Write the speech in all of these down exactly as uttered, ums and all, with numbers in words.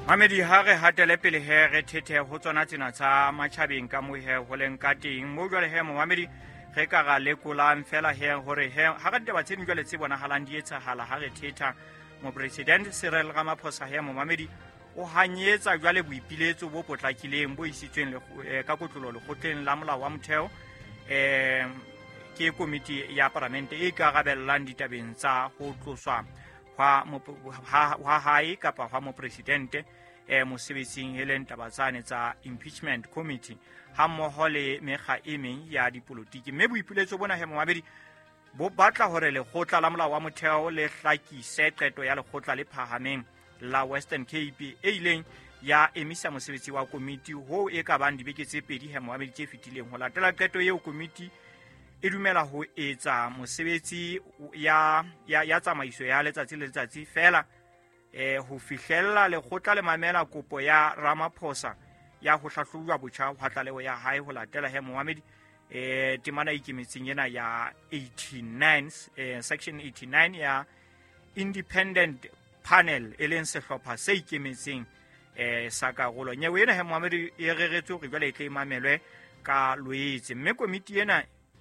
Mamedi ha re hatele pele he re thethe ho tsona tsena tsa matjhabeng ka mohe ho leng ka teng mo jwale he Mamedi ge ka ga lekolang fela he hore he ha ga ditaba tseno jwale tse bonahalang di etsahala ha re thetha mo president Cyril Ramaphosa he Mamedi o hanyetsa jwale boipiletso bo potlakileng bo isitsweng le ka kotlolo le gotleng la molao wa motheo eh ke komiti ya parlamente e ka gabellang ditabeng tsa go tloswa wa hae kapa wa mo presidente eh mosebetsing e leng tabatsane tsa impeachment committee ha mmoho le mekga e meng ya dipolitiki mme boipiletso bona he Mamedi bo batla hore le khotla la molao wa motheo le hlakise qeto ya lekgotla le phahameng la Western Cape e ileng ya emisa mosebetsi wa komiti ho e ka bang dibeke tse pedi he Mamedi tse fitileng ho latela qeto eo komiti e dumela ho etsa mosebetsi ya ya ya tsamaiso ya letsatsi le letsatsi fela eh ho fihlella le khotla le mamela kopo ya Ramaphosa ya ho hlahlojwa botjha ho tlaleho ya hae ho latela he Mamedi eh temana ikemetseng ena ya eighty-nine eh, section eighty-nine ya independent panel e leng sehlopha se ikemetseng eh sa karolo nyewe ena he Mamedi e reretswe re jwale e tla imamelwe ka loetse mme komiti ena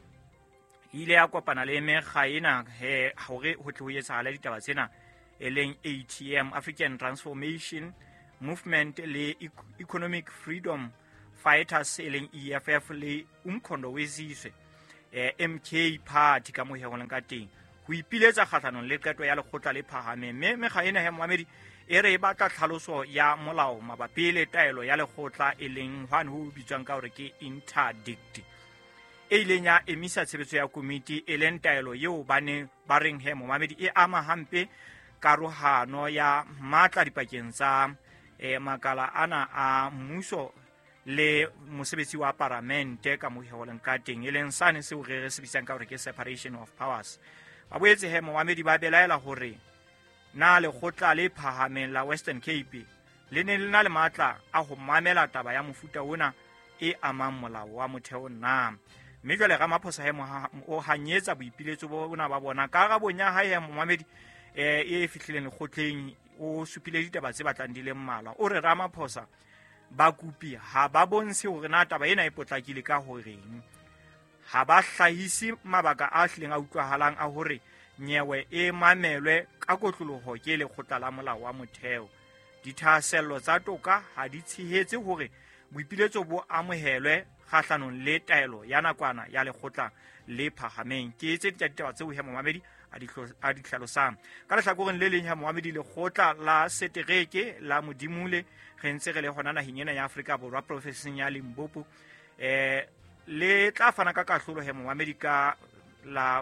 ile ya kopana le mekga ena he hore ho tle ho etsahala ditaba tsena e leng A T M African Transformation Movement le Economic Freedom Fighters e leng E F F le Umkhondo Wezizwe eh, M K Party ka mohe ho leng ka teng ho ipiletsa kgathanong le qeto ya lekgotla le phahameng mme mekga ena he Mamedi e re ba tla tlhaloso ya molao mabapi le taelo ya lekgotla e leng hwane ho bitswang ka hore ke interdict e ileng ya emisa tshebetso ya komiti e leng taelo eo bane ba reng he Mamedi e ama hampe karohano ya matla dipakeng tsa eh, makala ana a mmuso le mosebetsi wa parlamente ka moheoleng ka teng e leng sane seo re re sebisang ka hore ke separation of powers ba boetse he Mamedi ba belaela hore na le khotla le phahameng la Western Cape le ne le na le matla a ho mamela taba ya mofuta ona e amang molao wa motheo na mme jwale Ramaphosa he o hanyetsa boipiletso bona ba bona ka ga bonya ha he Mamedi eh e fihlileng lekgotleng o supile ditaba tse batlang di le mmalwa o re Ramaphosa ba kupi ha ba bonse hore na taba ena e potlakile ka horeng ha ba hlahisi mabaka a hleng a utlwahalang a hore nyewe e mamelwe ka kotloloho ke le khotla la molao wa motheo dithasello tsa toka ha di tshehetse hore boipiletso bo amohelwe kgahlanong le taelo ya nakwana ya lekgotla le phahameng ke tse ditaba tseo he Mamedi a di hlalosang ka lehlakoreng le leng he Mamedi lekgotla la setereke la modimule re ntse re le hona naheng ena ya Afrika Borwa professing ya Limpopo eh le tla fana ka kahlolo he Mamedi ka la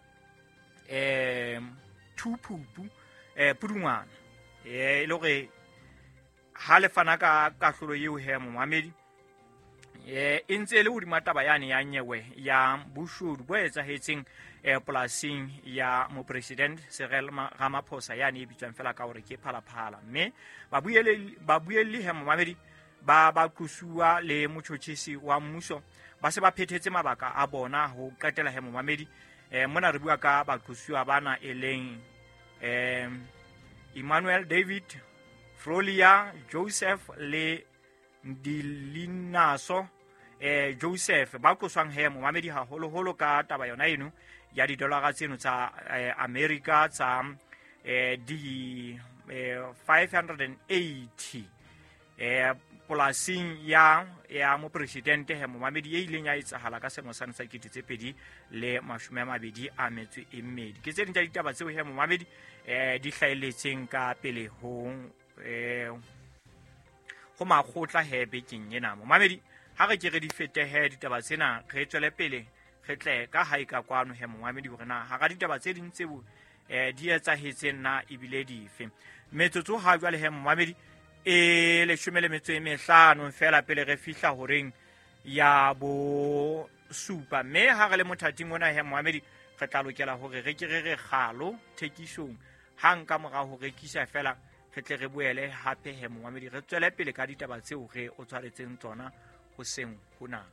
eh Thupupu eh Pudungwana eh ile re ha le fana ka kahlolo eo he Mamedi eh intse le hodima taba yane ya nyewe ya bushudu bo etsahetseng eh polasing ya mo president Cyril Ramaphosa yane e bitswang fela ka hore ke phalaphala mme ba buele ba buele he Mamedi ba ba kusua le motjhotjhisi wa mmuso ba se ba phethetse mabaka a bona ho qetela he Mamedi eh mona re bua ka ba kusua bana e leng eh Emmanuel David Frolia Joseph le Dilinaso eh Joseph ba kuswang he Mamedi ha holo holo ka taba yona eno ya di dollar tseno tsa eh, America tsa eh di eh, five hundred eighty eh polasing ya ya mo presidente he Mamedi e ileng ya etsahala ka selemo sa ntsha kitse pedi le mashome a mabedi a metso e mmedi ke tse ding tsa ditaba tseo he Mamedi eh di hlaeletseng ka pele ho eh ho makgotla he bekeng ena Mamedi ha re ke re di fetehe ditaba tsena re tswele pele re tle ka ha ika kwano he Mamedi hore na ha ga ditaba tse ding tsebo eh di etsahetseng na ibile dife metsotso ha jwale he Mamedi e le shumele metso e mehlano fela pele re fihla horeng ya bo supa me ha re le mothating ona he Mamedi re tla lokela hore re ke re re khalo thekisong hang ka mora ho rekisa fela re tle re boele hape he Mamedi re tswele pele ka ditaba tseo re o tshwaretseng tsona ho seng hona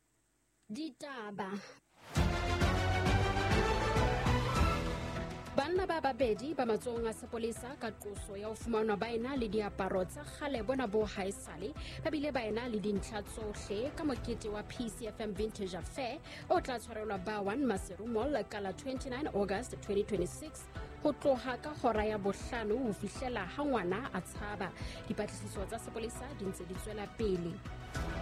ditaba banna ba babedi ba matsohong a sepolesa ka qoso ya ho fumanwa ba ena le diaparo tsa kgale bona bo haesale ba bile ba ena le dintlha tsohle ka mokete wa P C F M Vintage Affair o tla tshwarelwa Bawan Maseru Mall ka la twenty-nine August twenty twenty-six ho tloha ka hora ya bohlano ho fihlela ha ngwana a tshaba. Dipatlisiso tsa sepolesa di ntse di tswela pele.